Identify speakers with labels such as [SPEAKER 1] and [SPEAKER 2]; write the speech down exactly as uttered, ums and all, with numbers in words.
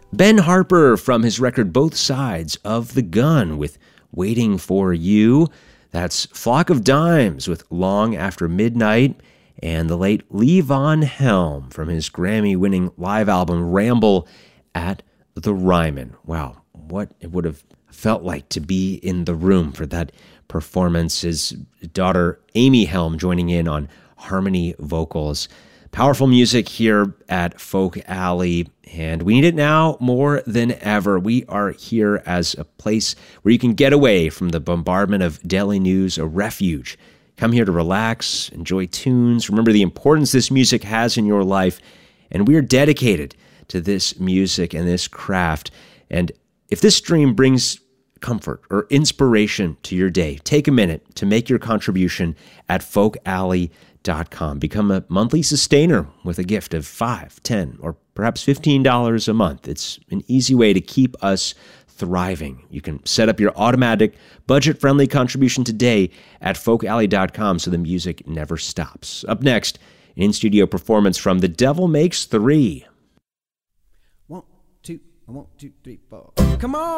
[SPEAKER 1] Ben Harper from his record Both Sides of the Gun with Waiting for You. That's Flock of Dimes with Long After Midnight. And the late Levon Helm from his Grammy-winning live album Ramble at the Ryman. Wow, what it would have felt like to be in the room for that performance. His daughter Amy Helm joining in on harmony vocals. Powerful music here at Folk Alley, and we need it now more than ever. We are here as a place where you can get away from the bombardment of daily news, a refuge. Come here to relax, enjoy tunes, remember the importance this music has in your life, and we are dedicated to this music and this craft. And if this stream brings comfort or inspiration to your day, take a minute to make your contribution at folk alley dot com. Become a monthly sustainer with a gift of five, ten, or perhaps fifteen dollars a month. It's an easy way to keep us thriving. You can set up your automatic, budget-friendly contribution today at folk alley dot com so the music never stops. Up next, an in-studio performance from The Devil Makes Three.
[SPEAKER 2] One, two, one, two, three, four. Come on!